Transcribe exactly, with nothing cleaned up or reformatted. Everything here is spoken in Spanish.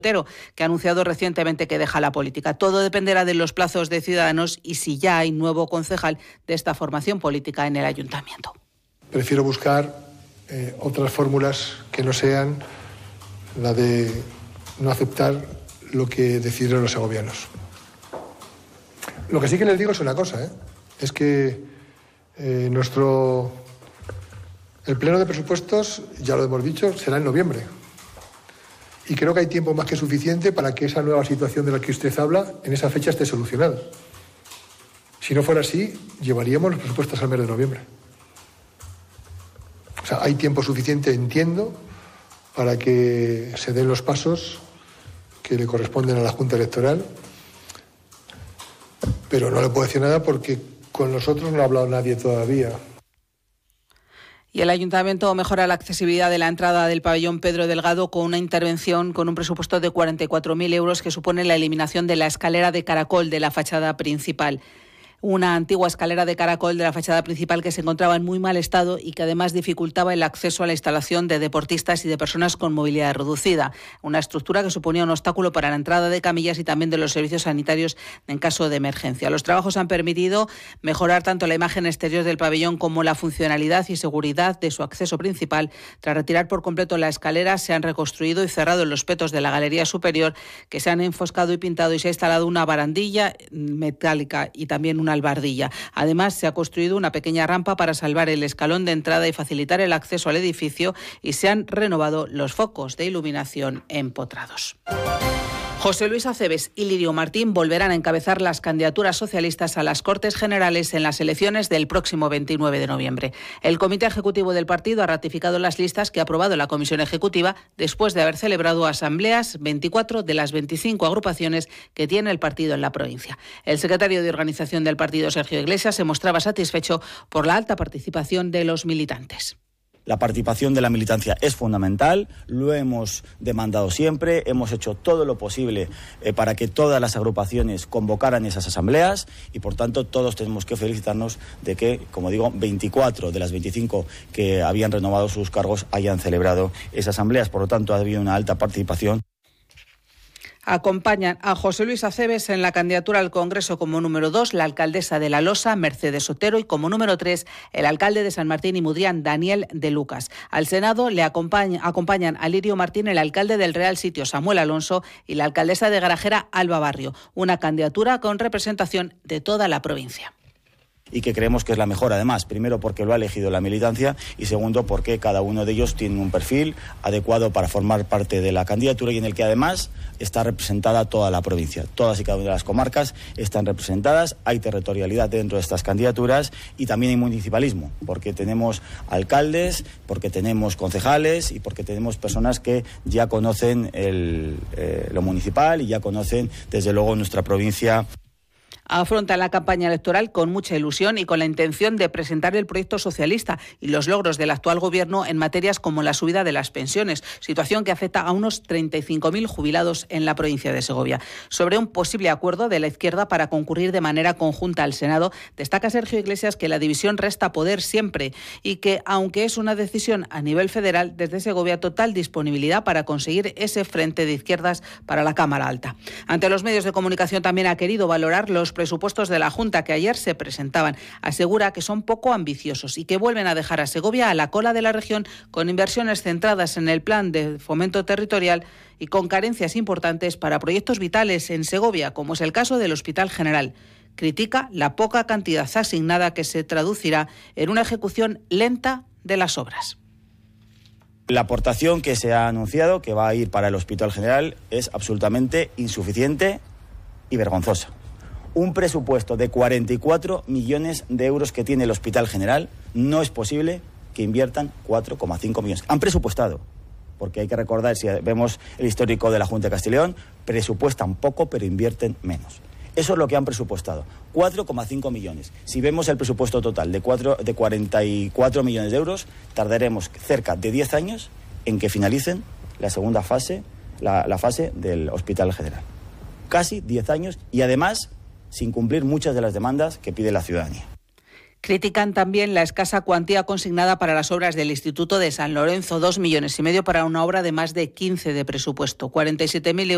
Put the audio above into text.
que ha anunciado recientemente que deja la política. Todo dependerá de los plazos de Ciudadanos y si ya hay nuevo concejal de esta formación política en el ayuntamiento. Prefiero buscar eh, otras fórmulas que no sean la de no aceptar lo que decidieron los segovianos. Lo que sí que les digo es una cosa, ¿eh? es que eh, nuestro el pleno de presupuestos, ya lo hemos dicho, será en noviembre. Y creo que hay tiempo más que suficiente para que esa nueva situación de la que usted habla en esa fecha esté solucionada. Si no fuera así, llevaríamos los presupuestos al mes de noviembre. O sea, hay tiempo suficiente, entiendo, para que se den los pasos que le corresponden a la Junta Electoral. Pero no le puedo decir nada porque con nosotros no ha hablado nadie todavía. Y el Ayuntamiento mejora la accesibilidad de la entrada del pabellón Pedro Delgado con una intervención con un presupuesto de cuarenta y cuatro mil euros que supone la eliminación de la escalera de caracol de la fachada principal. Una antigua escalera de caracol de la fachada principal que se encontraba en muy mal estado y que además dificultaba el acceso a la instalación de deportistas y de personas con movilidad reducida. Una estructura que suponía un obstáculo para la entrada de camillas y también de los servicios sanitarios en caso de emergencia. Los trabajos han permitido mejorar tanto la imagen exterior del pabellón como la funcionalidad y seguridad de su acceso principal. Tras retirar por completo la escalera, se han reconstruido y cerrado los petos de la galería superior, que se han enfoscado y pintado, y se ha instalado una barandilla metálica y también una albardilla. Además, se ha construido una pequeña rampa para salvar el escalón de entrada y facilitar el acceso al edificio, y se han renovado los focos de iluminación empotrados. José Luis Acebes y Lirio Martín volverán a encabezar las candidaturas socialistas a las Cortes Generales en las elecciones del próximo veintinueve de noviembre. El Comité Ejecutivo del partido ha ratificado las listas que ha aprobado la Comisión Ejecutiva después de haber celebrado asambleas veinticuatro de las veinticinco agrupaciones que tiene el partido en la provincia. El secretario de Organización del partido, Sergio Iglesias, se mostraba satisfecho por la alta participación de los militantes. La participación de la militancia es fundamental, lo hemos demandado siempre, hemos hecho todo lo posible eh, para que todas las agrupaciones convocaran esas asambleas y, por tanto, todos tenemos que felicitarnos de que, como digo, veinticuatro de las veinticinco que habían renovado sus cargos hayan celebrado esas asambleas. Por lo tanto, ha habido una alta participación. Acompañan a José Luis Acebes en la candidatura al Congreso como número dos la alcaldesa de La Losa, Mercedes Otero, y como número tres el alcalde de San Martín y Mudrián, Daniel de Lucas. Al Senado le acompaña, acompañan a Lirio Martín, el alcalde del Real Sitio, Samuel Alonso, y la alcaldesa de Garajera, Alba Barrio. Una candidatura con representación de toda la provincia. Y que creemos que es la mejor, además, primero porque lo ha elegido la militancia y segundo porque cada uno de ellos tiene un perfil adecuado para formar parte de la candidatura y en el que además está representada toda la provincia. Todas y cada una de las comarcas están representadas, hay territorialidad dentro de estas candidaturas y también hay municipalismo, porque tenemos alcaldes, porque tenemos concejales y porque tenemos personas que ya conocen el, eh, lo municipal y ya conocen desde luego nuestra provincia. Afronta la campaña electoral con mucha ilusión y con la intención de presentar el proyecto socialista y los logros del actual gobierno en materias como la subida de las pensiones, situación que afecta a unos treinta y cinco mil jubilados en la provincia de Segovia. Sobre un posible acuerdo de la izquierda para concurrir de manera conjunta al Senado, destaca Sergio Iglesias que la división resta poder siempre y que, aunque es una decisión a nivel federal, desde Segovia total disponibilidad para conseguir ese frente de izquierdas para la Cámara Alta. Ante los medios de comunicación también ha querido valorar los presupuestos de la Junta que ayer se presentaban. Asegura que son poco ambiciosos y que vuelven a dejar a Segovia a la cola de la región con inversiones centradas en el plan de fomento territorial y con carencias importantes para proyectos vitales en Segovia, como es el caso del Hospital General. Critica la poca cantidad asignada que se traducirá en una ejecución lenta de las obras. La aportación que se ha anunciado, que va a ir para el Hospital General, es absolutamente insuficiente y vergonzosa. Un presupuesto de cuarenta y cuatro millones de euros que tiene el Hospital General, no es posible que inviertan cuatro coma cinco millones. Han presupuestado, porque hay que recordar, si vemos el histórico de la Junta de Castilla y León, presupuestan poco pero invierten menos. Eso es lo que han presupuestado, cuatro coma cinco millones. Si vemos el presupuesto total de, cuatro, de cuarenta y cuatro millones de euros, tardaremos cerca de diez años en que finalicen la segunda fase, la, la fase del Hospital General. Casi diez años y además sin cumplir muchas de las demandas que pide la ciudadanía. Critican también la escasa cuantía consignada para las obras del Instituto de San Lorenzo, dos millones y medio para una obra de más de quince de presupuesto, cuarenta y siete mil euros.